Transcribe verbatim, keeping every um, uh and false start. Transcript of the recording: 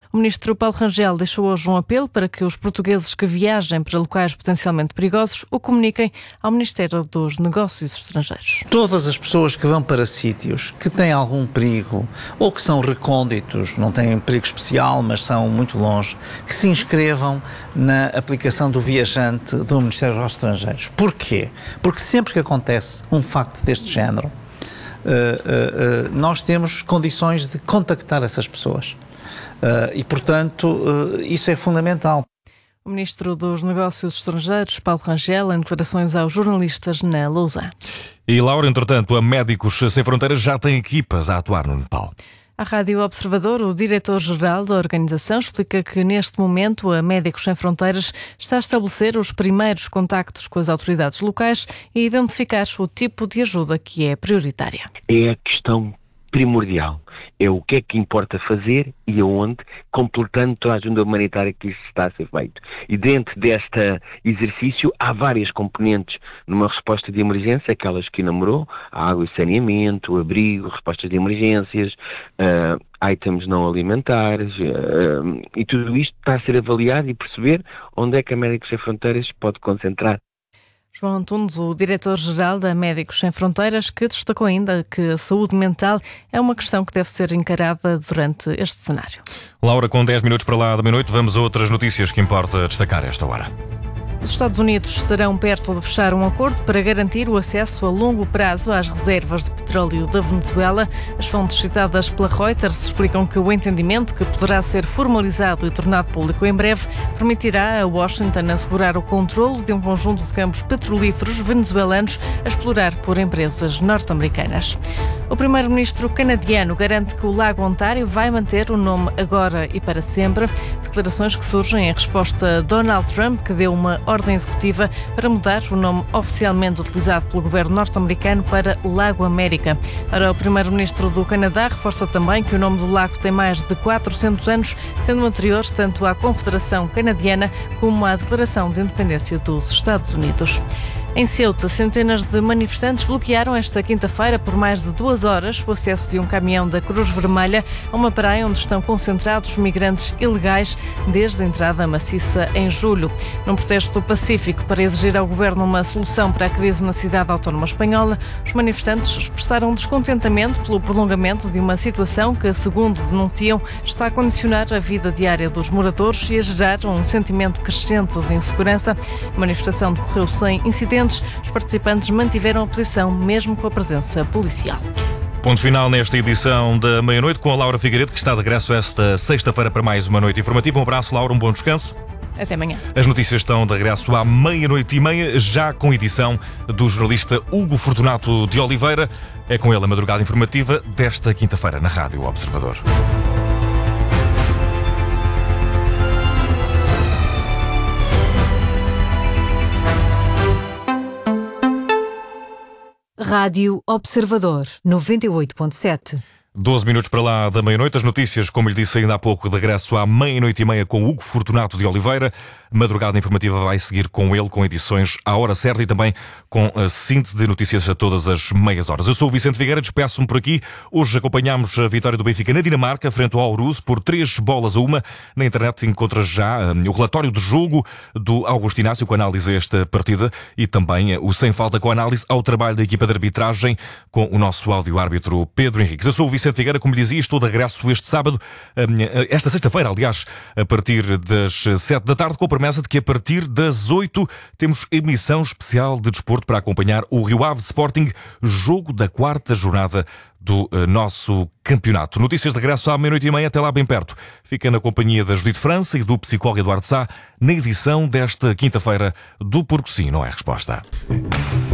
O ministro Paulo Rangel deixou hoje um apelo para que os portugueses que viajem para locais potencialmente perigosos o comuniquem ao Ministério dos Negócios Estrangeiros. Todas as pessoas que vão para sítios que têm algum perigo ou que são recônditos, não têm perigo especial, mas são muito longe, que se inscrevam na aplicação do viajante do Ministério dos Estrangeiros. Porquê? Porque sempre que acontece um facto deste género, uh, uh, uh, nós temos condições de contactar essas pessoas. Uh, e, portanto, uh, isso é fundamental. O ministro dos Negócios Estrangeiros, Paulo Rangel, em declarações aos jornalistas na Lausanne. E, Laura, entretanto, a Médicos Sem Fronteiras já tem equipas a atuar no Nepal. À Rádio Observador, o diretor-geral da organização explica que, neste momento, a Médicos Sem Fronteiras está a estabelecer os primeiros contactos com as autoridades locais e identificar o tipo de ajuda que é prioritária. É a questão primordial. É o que é que importa fazer e aonde, completando toda a ajuda humanitária que isso está a ser feito. E dentro deste exercício há várias componentes numa resposta de emergência, aquelas que enumerou, água e saneamento, abrigo, respostas de emergências, uh, itens não alimentares, uh, e tudo isto está a ser avaliado e perceber onde é que a Médicos Sem Fronteiras pode concentrar. João Antunes, o diretor-geral da Médicos Sem Fronteiras, que destacou ainda que a saúde mental é uma questão que deve ser encarada durante este cenário. Laura, com dez minutos para lá da meia-noite, vamos a outras notícias que importa destacar a esta hora. Os Estados Unidos estarão perto de fechar um acordo para garantir o acesso a longo prazo às reservas de petróleo da Venezuela. As fontes citadas pela Reuters explicam que o entendimento, que poderá ser formalizado e tornado público em breve, permitirá a Washington assegurar o controlo de um conjunto de campos petrolíferos venezuelanos a explorar por empresas norte-americanas. O primeiro-ministro canadiano garante que o Lago Ontário vai manter o nome agora e para sempre. Declarações que surgem em resposta a Donald Trump, que deu uma ordem executiva para mudar o nome oficialmente utilizado pelo governo norte-americano para Lago América. Ora, o primeiro-ministro do Canadá reforça também que o nome do lago tem mais de quatrocentos anos, sendo anterior tanto à Confederação Canadiana como à Declaração de Independência dos Estados Unidos. Em Ceuta, centenas de manifestantes bloquearam esta quinta-feira por mais de duas horas o acesso de um caminhão da Cruz Vermelha a uma praia onde estão concentrados migrantes ilegais desde a entrada maciça em julho. Num protesto pacífico para exigir ao governo uma solução para a crise na cidade autónoma espanhola, os manifestantes expressaram descontentamento pelo prolongamento de uma situação que, segundo denunciam, está a condicionar a vida diária dos moradores e a gerar um sentimento crescente de insegurança. A manifestação decorreu sem incidentes. Os participantes mantiveram a posição, mesmo com a presença policial. Ponto final nesta edição da meia-noite com a Laura Figueiredo, que está de regresso esta sexta-feira para mais uma noite informativa. Um abraço, Laura, um bom descanso. Até amanhã. As notícias estão de regresso à meia-noite e meia, já com edição do jornalista Hugo Fortunato de Oliveira. É com ele a madrugada informativa desta quinta-feira na Rádio Observador. Rádio Observador, noventa e oito ponto sete. doze minutos para lá da meia-noite. As notícias, como lhe disse ainda há pouco, de regresso à meia-noite e meia com Hugo Fortunato de Oliveira. Madrugada informativa vai seguir com ele, com edições à hora certa e também com a síntese de notícias a todas as meias horas. Eu sou o Vicente Figueira, despeço-me por aqui. Hoje acompanhámos a vitória do Benfica na Dinamarca, frente ao Aarhus, por três bolas a uma. Na internet encontra já um, o relatório de jogo do Augusto Inácio, com análise a esta partida, e também uh, o Sem Falta, com análise ao trabalho da equipa de arbitragem, com o nosso áudio-árbitro Pedro Henriques. Eu sou o Vicente Figueira, como lhe dizia, estou de regresso este sábado, um, esta sexta-feira, aliás, a partir das sete da tarde, com a promessa de que a partir das oito temos emissão especial de desporto para acompanhar o Rio Ave Sporting, jogo da quarta jornada do uh, nosso campeonato. Notícias de regresso à meia-noite e meia, até lá bem perto. Fica na companhia da Judite França e do psicólogo Eduardo Sá, na edição desta quinta-feira do Porque Sim, Não É Resposta.